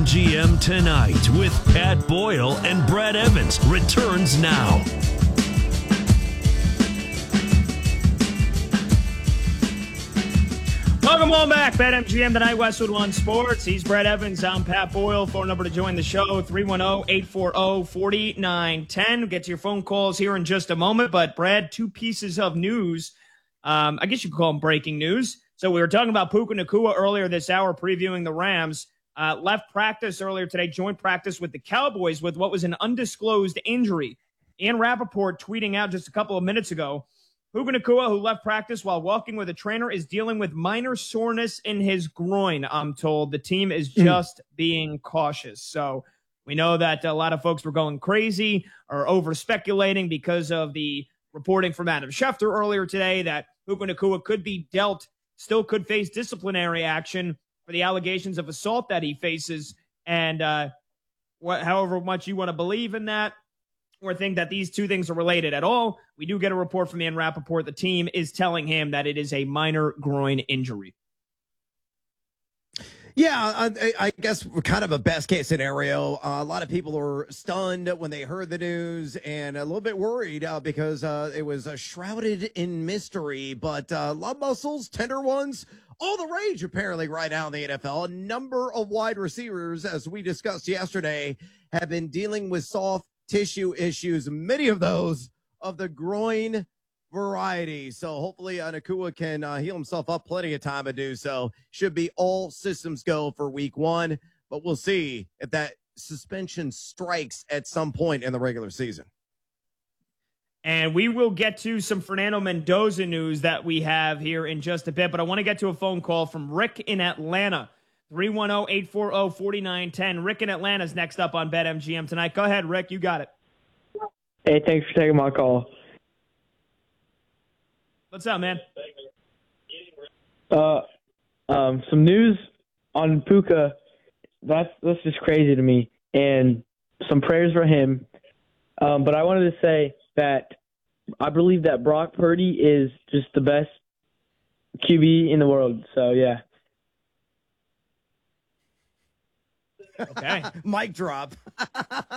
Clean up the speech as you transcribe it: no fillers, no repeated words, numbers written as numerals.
BetMGM Tonight with Pat Boyle and Brad Evans returns now. Welcome on back. BetMGM Tonight, Westwood One Sports. He's Brad Evans. I'm Pat Boyle. Phone number to join the show, 310-840-4910. We'll get to your phone calls here in just a moment. But, Brad, two pieces of news. I guess you could call them breaking news. So we were talking about Puka Nacua earlier this hour, previewing the Rams. Left practice earlier today, joint practice with the Cowboys with what was an undisclosed injury. Ian Rappaport tweeting out just a couple of minutes ago, Puka Nacua, who left practice while walking with a trainer, is dealing with minor soreness in his groin, I'm told. The team is just being cautious. So we know that a lot of folks were going crazy or over-speculating because of the reporting from Adam Schefter earlier today that Puka Nacua could be dealt, still could face disciplinary action for the allegations of assault that he faces. And however much you want to believe in that, or think that these two things are related at all, we do get a report from Ian Rappaport. The team is telling him that it is a minor groin injury. Yeah, I guess kind of a best case scenario. A lot of people were stunned when they heard the news and a little bit worried because it was shrouded in mystery. But love muscles, tender ones, all the rage apparently right now in the NFL. A number of wide receivers, as we discussed yesterday, have been dealing with soft tissue issues, many of those of the groin variety. So hopefully Nacua can heal himself up. Plenty of time to do so. Should be all systems go for week one, but we'll see if that suspension strikes at some point in the regular season. And we will get to some Fernando Mendoza news that we have here in just a bit, but I want to get to a phone call from Rick in Atlanta. 310-840-4910. Rick in Atlanta is next up on BetMGM Tonight. Go ahead, Rick. You got it. Hey, thanks for taking my call. What's up, man? Some news on Puka. That's just crazy to me. And some prayers for him. But I wanted to say that I believe that Brock Purdy is just the best QB in the world. So, yeah. Okay. Mic drop.